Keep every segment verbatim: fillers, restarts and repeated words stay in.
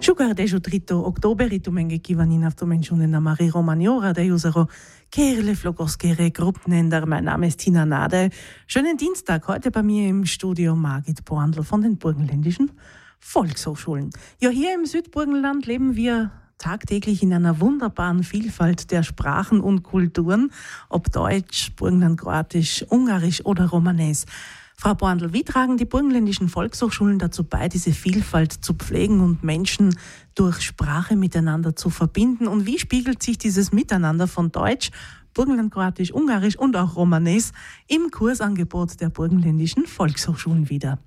Sugar dežu trito oktoberi tu menge kivanina v Menschune na Marie Romaniora, der Usero Kerle Flogoskere Gruppnender. Mein Name ist Tina Nade. Schönen Dienstag, heute bei mir im Studio Margit Borndl von den Burgenländischen Volkshochschulen. Ja, hier im Südburgenland leben wir tagtäglich in einer wunderbaren Vielfalt der Sprachen und Kulturen, ob Deutsch, Burgenland-Kroatisch, Ungarisch oder Romanes. Frau Borndl, wie tragen die burgenländischen Volkshochschulen dazu bei, diese Vielfalt zu pflegen und Menschen durch Sprache miteinander zu verbinden? Und wie spiegelt sich dieses Miteinander von Deutsch, Burgenland-Kroatisch, Ungarisch und auch Romanes im Kursangebot der burgenländischen Volkshochschulen wider?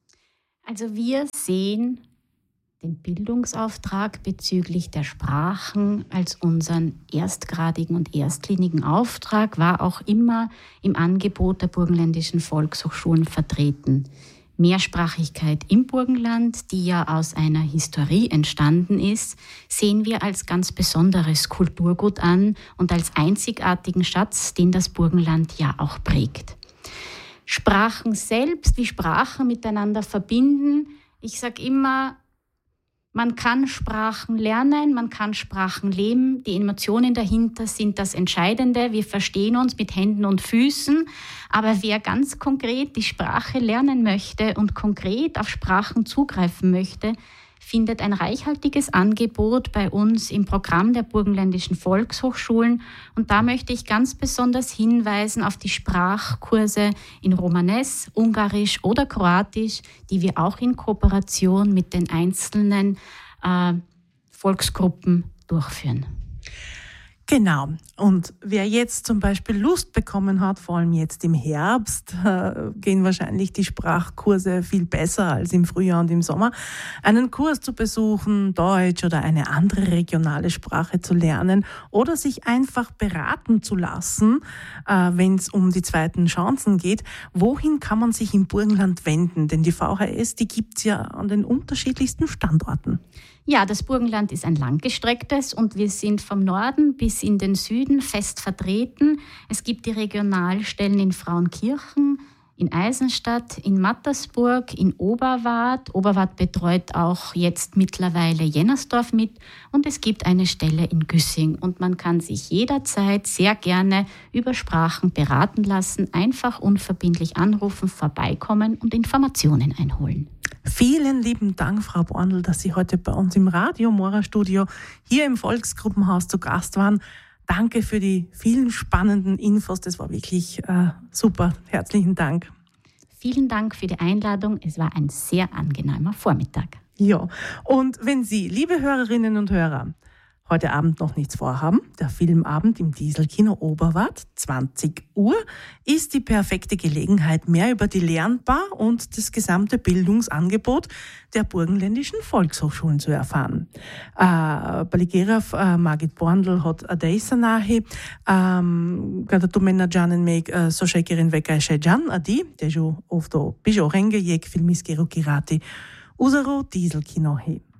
Also wir sehen den Bildungsauftrag bezüglich der Sprachen als unseren erstgradigen und erstlinigen Auftrag, war auch immer im Angebot der burgenländischen Volkshochschulen vertreten. Mehrsprachigkeit im Burgenland, die ja aus einer Historie entstanden ist, sehen wir als ganz besonderes Kulturgut an und als einzigartigen Schatz, den das Burgenland ja auch prägt. Sprachen selbst, wie Sprachen miteinander verbinden, ich sage immer, man kann Sprachen lernen, man kann Sprachen leben. Die Emotionen dahinter sind das Entscheidende. Wir verstehen uns mit Händen und Füßen. Aber wer ganz konkret die Sprache lernen möchte und konkret auf Sprachen zugreifen möchte, findet ein reichhaltiges Angebot bei uns im Programm der burgenländischen Volkshochschulen. Und da möchte ich ganz besonders hinweisen auf die Sprachkurse in Romanes, Ungarisch oder Kroatisch, die wir auch in Kooperation mit den einzelnen äh, Volksgruppen durchführen. Genau. Und wer jetzt zum Beispiel Lust bekommen hat, vor allem jetzt im Herbst, äh, gehen wahrscheinlich die Sprachkurse viel besser als im Frühjahr und im Sommer, einen Kurs zu besuchen, Deutsch oder eine andere regionale Sprache zu lernen oder sich einfach beraten zu lassen, äh, wenn es um die zweiten Chancen geht. Wohin kann man sich im Burgenland wenden? Denn die V H S, die gibt es ja an den unterschiedlichsten Standorten. Ja, das Burgenland ist ein langgestrecktes und wir sind vom Norden bis in den Süden fest vertreten. Es gibt die Regionalstellen in Frauenkirchen, in Eisenstadt, in Mattersburg, in Oberwart. Oberwart betreut auch jetzt mittlerweile Jennersdorf mit und es gibt eine Stelle in Güssing. Und man kann sich jederzeit sehr gerne über Sprachen beraten lassen, einfach unverbindlich anrufen, vorbeikommen und Informationen einholen. Vielen lieben Dank, Frau Borndl, dass Sie heute bei uns im Radio Mora Studio hier im Volksgruppenhaus zu Gast waren. Danke für die vielen spannenden Infos. Das war wirklich äh, super. Herzlichen Dank. Vielen Dank für die Einladung. Es war ein sehr angenehmer Vormittag. Ja, und wenn Sie, liebe Hörerinnen und Hörer, heute Abend noch nichts vorhaben, der Filmabend im Dieselkino Oberwart, zwanzig Uhr, ist die perfekte Gelegenheit, mehr über die Lernbar und das gesamte Bildungsangebot der burgenländischen Volkshochschulen zu erfahren. Äh, Baligerav äh, Margit Borndl hat adeissa nahi, ähm, kada tu menadžanen meg sošekerin veka šeđan adi, težu ovto pižo renge jek filmiskero kirati, uzaro Dieselkino he.